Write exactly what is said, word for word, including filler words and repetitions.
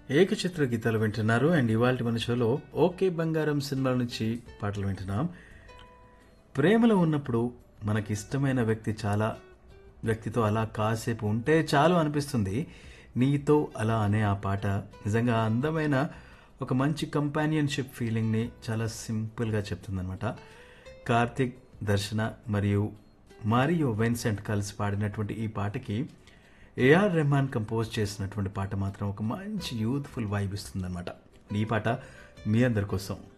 ఏకచిత్ర గీతాలు వింటున్నారు. అండ్ ఇవాళ మన షోలో ఓకే బంగారం సినిమా నుంచి పాటలు వింటున్నాం. ప్రేమలో ఉన్నప్పుడు మనకి ఇష్టమైన వ్యక్తి చాలా వ్యక్తితో అలా కాసేపు ఉంటే చాలు అనిపిస్తుంది. నీతో అలా అనే ఆ పాట నిజంగా అందమైన ఒక మంచి కంపానియన్షిప్ ఫీలింగ్ని చాలా సింపుల్గా చెప్తుందనమాట. కార్తిక్, దర్శన మరియు మారియో వెన్సెంట్ కలిసి పాడినటువంటి ఈ పాటకి ఏఆర్ రెహమాన్ కంపోజ్ చేసినటువంటి పాట మాత్రం ఒక మంచి యూత్ఫుల్ వైబ్ ఇస్తుందన్నమాట. ఈ పాట మీ అందరి కోసం.